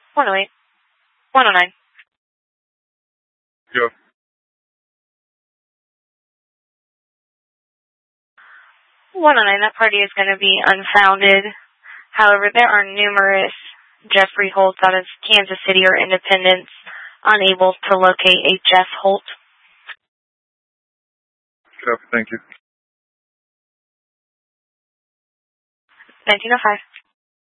108. 109. Go. 109, that party is going to be unfounded. However, there are numerous Jeffrey Holtz out of Kansas City or Independence unable to locate a Jeff Holt. Copy, thank you. 1905.